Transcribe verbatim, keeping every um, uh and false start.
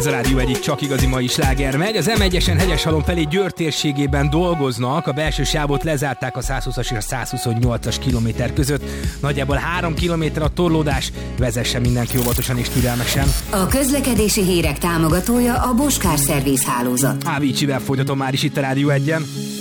Ez a Rádió egyik csak igazi mai sláger megy. Az em egyesen Hegyeshalom felé Győr térségében dolgoznak. A belső sávot lezárták a százhúszas és a százhuszonnyolcas kilométer között. Nagyjából három kilométer a torlódás. Vezesse mindenki óvatosan és türelmesen. A közlekedési hírek támogatója a Bosch Car Service hálózat. Ávícsivel folytatom már is itt a Rádió egyen.